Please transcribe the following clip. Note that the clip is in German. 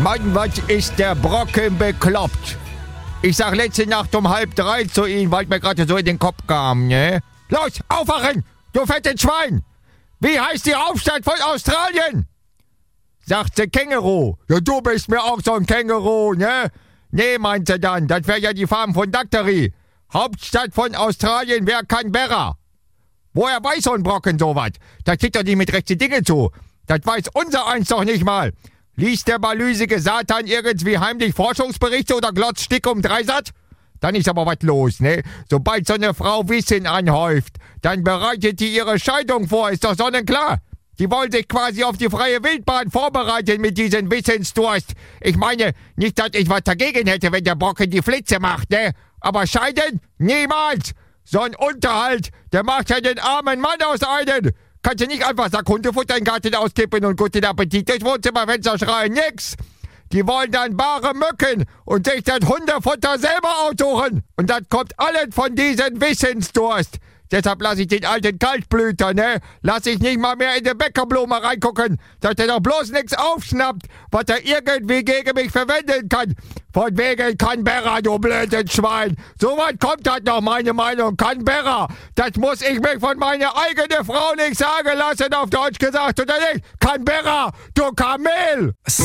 Mann, was ist der Brocken bekloppt? Ich sag letzte Nacht um 2:30 zu ihm, weil mir gerade so in den Kopf kam, ne? Los, aufwachen, du fettes Schwein! Wie heißt die Hauptstadt von Australien? Sagt sie Känguru. Ja, du bist mir auch so ein Känguru, ne? Nee, meint sie dann, das wäre ja die Farm von Daktari. Hauptstadt von Australien wäre Canberra. Woher weiß so ein Brocken sowas? Das kriegt doch nicht mit rechten Dinge zu. Das weiß unser eins doch nicht mal. Liest der balüsige Satan irgendwie heimlich Forschungsberichte oder glotzt Stick um Dreisat? Dann ist aber was los, ne? Sobald so eine Frau Wissen anhäuft, dann bereitet die ihre Scheidung vor, ist doch sonnenklar. Die wollen sich quasi auf die freie Wildbahn vorbereiten mit diesem Wissensdurst. Ich meine, nicht, dass ich was dagegen hätte, wenn der Brocken die Flitze macht, ne? Aber scheiden? Niemals! So ein Unterhalt, der macht ja den armen Mann aus einen. Kannst du nicht einfach Sackhundefutter in den Garten auskippen und guten Appetit durchs Wohnzimmerfenster schreien? Nix! Die wollen dann bare Mücken und sich das Hundefutter selber aussuchen. Und das kommt alles von diesem Wissensdurst. Deshalb lasse ich den alten Kaltblüter, ne? Lass ich nicht mal mehr in die Bäckerblume reingucken, dass der doch bloß nichts aufschnappt, was er irgendwie gegen mich verwenden kann. Von wegen Canberra, du blödes Schwein. So weit kommt das noch, meine Meinung. Canberra, das muss ich mich von meiner eigenen Frau nicht sagen lassen, auf Deutsch gesagt, oder nicht? Canberra, du Kamel!